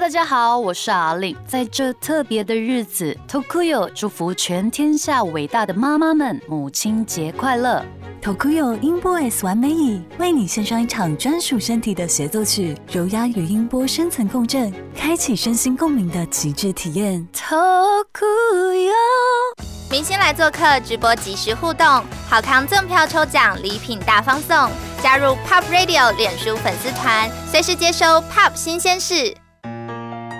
大家好，我是阿令。在这特别的日子 ，Tokuyo 祝福全天下伟大的妈妈们母亲节快乐。 Tokuyo 音波 S 完美椅为你献上一场专属身体的协奏曲，柔压与音波深层共振，开启身心共鸣的极致体验。 Tokuyo， 明星来做客，直播即时互动，好康赠票抽奖，礼品大放送。加入 Pop Radio 脸书粉丝团，随时接收 Pop 新鲜事。